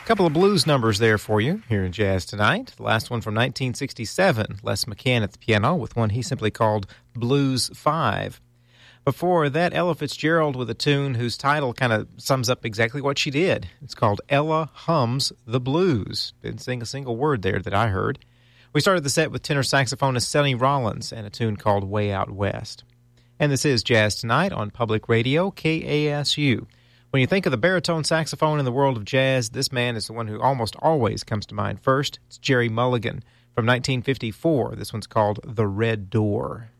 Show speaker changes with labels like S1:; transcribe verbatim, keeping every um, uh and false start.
S1: Couple of blues numbers there for you here in Jazz Tonight. The last one from nineteen sixty-seven, Les McCann at the piano with one he simply called Blues five. Before that, Ella Fitzgerald with a tune whose title kind of sums up exactly what she did. It's called Ella Hums the Blues. Didn't sing a single word there that I heard. We started the set with tenor saxophonist Sonny Rollins and a tune called Way Out West. And this is Jazz Tonight on Public Radio, K A S U. When you think of the baritone saxophone in the world of jazz, this man is the one who almost always comes to mind first. It's Gerry Mulligan from nineteen fifty-four. This one's called The Red Door.